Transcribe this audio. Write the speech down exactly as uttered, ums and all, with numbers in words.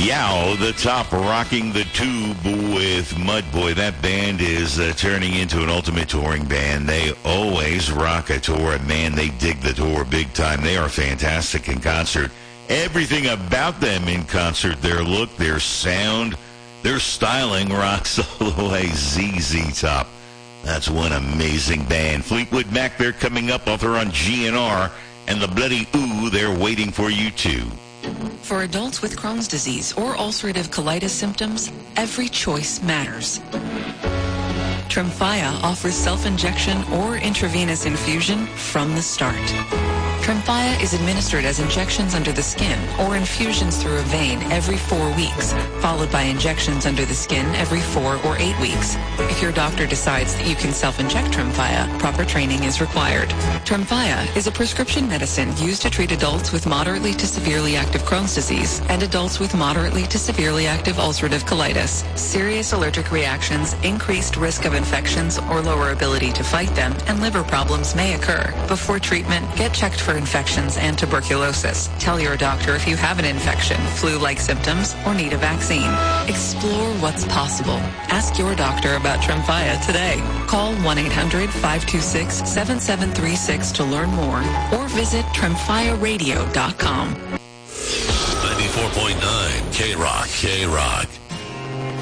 Yow, the Top rocking the tube with Mudboy. That band is uh, turning into an ultimate touring band. They always rock a tour, and man, they dig the tour big time. They are fantastic in concert. Everything about them in concert, their look, their sound, their styling rocks all the way. Z Z Top. That's one amazing band. Fleetwood Mac, they're coming up. Author on G N R. And the Bloody Ooh, they're waiting for you too. For adults with Crohn's disease or ulcerative colitis symptoms, every choice matters. Tremfya offers self-injection or intravenous infusion from the start. Tremfya is administered as injections under the skin or infusions through a vein every four weeks, followed by injections under the skin every four or eight weeks. If your doctor decides that you can self-inject Tremfya, proper training is required. Tremfya is a prescription medicine used to treat adults with moderately to severely active Crohn's disease and adults with moderately to severely active ulcerative colitis. Serious allergic reactions, increased risk of infections or lower ability to fight them, and liver problems may occur. Before treatment, get checked for infections and tuberculosis. Tell your doctor if you have an infection, flu-like symptoms, or need a vaccine. Explore what's possible. Ask your doctor about Tremfya today. Call one eight hundred, five two six, seven seven three six to learn more or visit tremfya radio dot com. ninety-four point nine K-Rock, K-Rock.